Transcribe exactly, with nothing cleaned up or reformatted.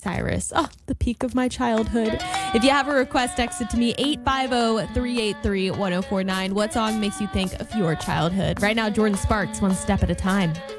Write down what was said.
Cyrus. Oh, the peak of my childhood. If you have a request, text it to me, eight five zero, three eight three, one zero four nine. What song makes you think of your childhood? Right now, Jordan Sparks, One Step at a Time.